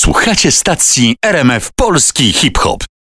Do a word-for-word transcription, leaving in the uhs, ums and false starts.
Słuchacie stacji R M F Polski Hip Hop.